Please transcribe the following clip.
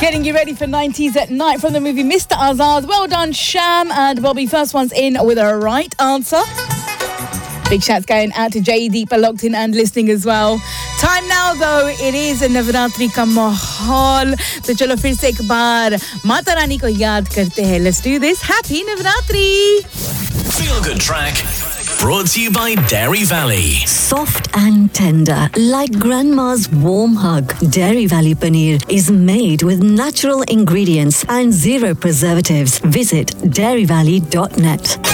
Getting you ready for 90s at night from the movie Mr. Azad. Well done, Sham and Bobby. First one's in with a right answer. Big shouts going out to Jaydeep, locked in and listening as well. Time now though, it is Navratri ka mahol. So chalo fir se ek baar Mata Rani ko yaad karte hain. Let's do this. Happy Navratri. Feel Good Track. Brought to you by Dairy Valley. Soft and tender, like grandma's warm hug. Dairy Valley paneer is made with natural ingredients and zero preservatives. Visit dairyvalley.net.